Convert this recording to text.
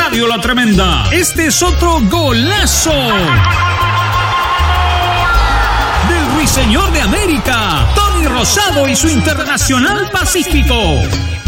Radio La Tremenda. Este es otro golazo del Ruiseñor de América, Tony Rosado y su Internacional Pacífico.